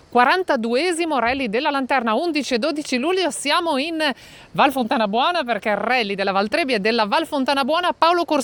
42esimo rally della Lanterna, 11 e 12 luglio. Siamo in Val Fontana Buona perché il rally della Valtrebbia e della Val Fontana Buona. Paolo Corsini